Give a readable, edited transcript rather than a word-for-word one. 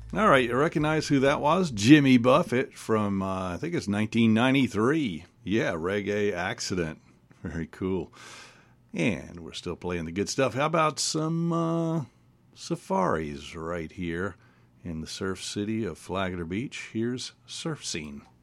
All right, you recognize who that was? Jimmy Buffett from, I think it's 1993. Yeah, Reggae Accident. Very cool. And we're still playing the good stuff. How about some safaris right here in the surf city of Flagler Beach? Here's Surf Scene.